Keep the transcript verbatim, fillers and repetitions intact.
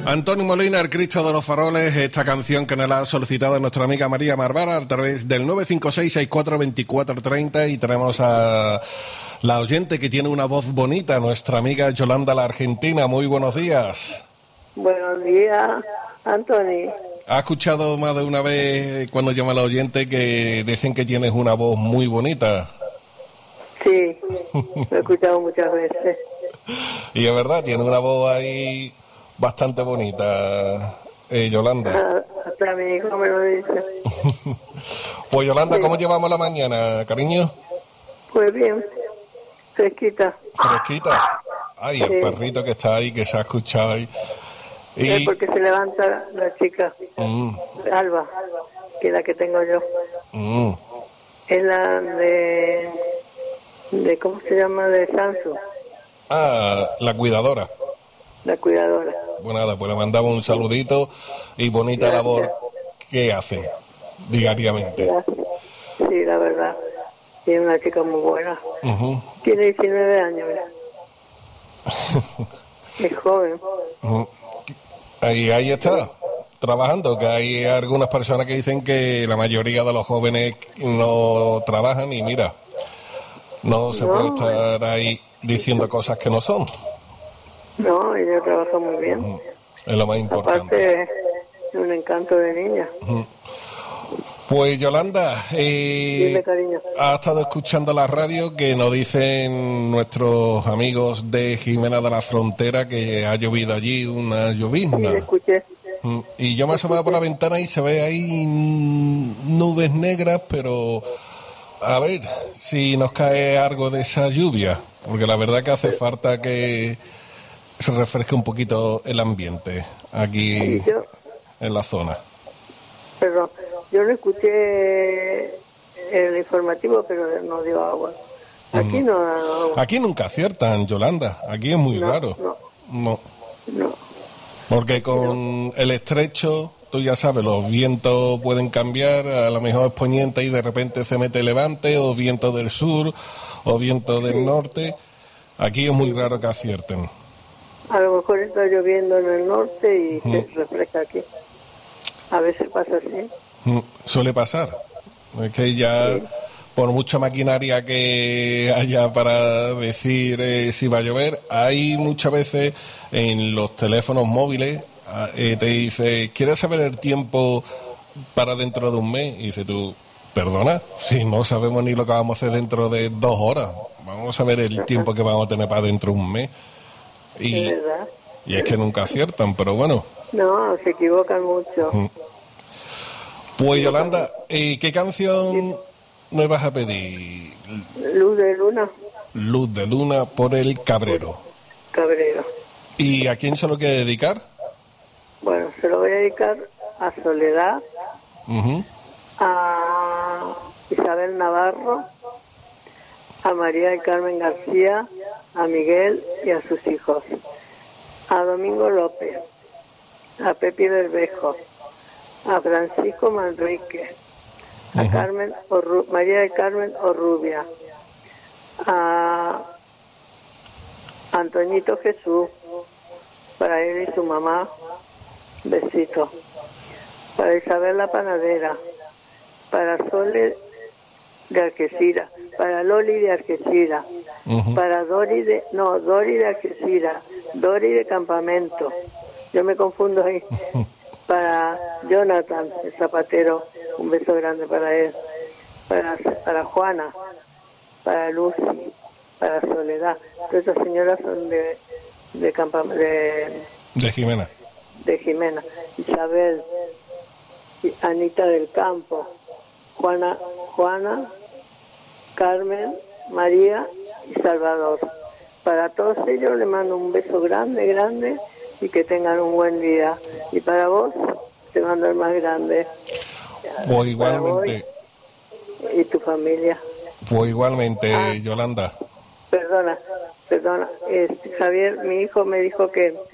Antonio Molina, el Cristo de los Faroles, esta canción que nos la ha solicitado nuestra amiga María Marvara a través del nueve cinco seis, seis cuatro dos cuatro tres cero, y tenemos a la oyente que tiene una voz bonita, nuestra amiga Yolanda la Argentina. Muy buenos días. Buenos días, Antonio. ¿Ha escuchado más de una vez cuando llama a la oyente que dicen que tienes una voz muy bonita? Sí, lo he escuchado muchas veces. Y es verdad, tiene una voz ahí bastante bonita, eh, Yolanda. Ah, hasta mi hijo me lo dice. Pues Yolanda, Sí. ¿Cómo llevamos la mañana, cariño? Pues bien, fresquita. Fresquita. Ay, el Sí. perrito que está ahí, que se ha escuchado ahí. Y... Es porque se levanta la chica, Mm, Alba, que es la que tengo yo. mm. Es la de, de ¿cómo se llama? De Sansu, Ah, la cuidadora. la cuidadora. Pues nada, pues le mandamos un saludito y bonita Gracias. labor que hacen diariamente. Gracias. Sí, la verdad. Y es una chica muy buena. Ujú, Tiene diecinueve años, mira. Es joven. ujú. Y ahí está, trabajando, que hay algunas personas que dicen que la mayoría de los jóvenes no trabajan y mira, no se No. puede estar ahí diciendo cosas que no son. No, ella trabaja muy bien. Ujú. Es lo más importante. Aparte, es un encanto de niña. Pues Yolanda, eh, Dime, cariño. ha estado escuchando la radio que nos dicen nuestros amigos de Jimena de la Frontera que ha llovido allí una Sí, llovizna. le escuché. Mm, Y yo me he asomado por la ventana y se ve ahí mm, nubes negras, pero a ver si nos cae algo de esa lluvia, porque la verdad que hace falta que se refresque un poquito el ambiente aquí Sí, yo, en la zona. perdón, yo no escuché el informativo, pero no dio agua. Aquí no da agua. Aquí nunca aciertan, Yolanda, aquí es muy No, raro. no. No, No, porque con el estrecho, tú ya sabes, los vientos pueden cambiar, a lo mejor es poniente y de repente se mete levante, o viento del sur, o viento del norte. Aquí es muy raro que acierten. a lo mejor está lloviendo en el norte y se refresca aquí. A veces pasa así. Mm, Suele pasar. Es que ya, por mucha maquinaria que haya para decir eh, si va a llover, hay muchas veces en los teléfonos móviles, ah, eh, te dice, ¿quieres saber el tiempo para dentro de un mes? Y dice tú, perdona, si no sabemos ni lo que vamos a hacer dentro de dos horas, vamos a ver el tiempo que vamos a tener para dentro de un mes. Y, Es verdad. y es que nunca aciertan, pero bueno. No, se equivocan mucho. Pues Yolanda, eh, ¿qué canción me vas a pedir? Luz de luna, Luz de Luna por el Cabrero. Cabrero. ¿Y a quién se lo quiere dedicar? Bueno, se lo voy a dedicar a Soledad, Ujú. a Isabel Navarro, a María del Carmen García, a Miguel y a sus hijos, a Domingo López, a Pepi Berbejo, a Francisco Manrique, a Carmen Orru- María del Carmen Orrubia, a Antoñito Jesús, para él y su mamá, besito, para Isabel la Panadera, para Sole de Algeciras, para Loli de Algeciras, Ujú. para Dori de, no, Dori de Algeciras, Dori de Campamento, yo me confundo ahí, para Jonathan, el zapatero, un beso grande para él, para, para Juana, para Lucy, para Soledad, todas esas señoras son de, de, Campam- de, De Jimena. de Jimena, Isabel, y Anita del Campo, Juana, Juana, Carmen, María y Salvador. Para todos ellos les mando un beso grande, grande y que tengan un buen día. Y para vos te mando el más grande. Pues igualmente, Y tu familia. pues igualmente, Ah. Yolanda. Perdona, perdona. Este, Javier, mi hijo me dijo que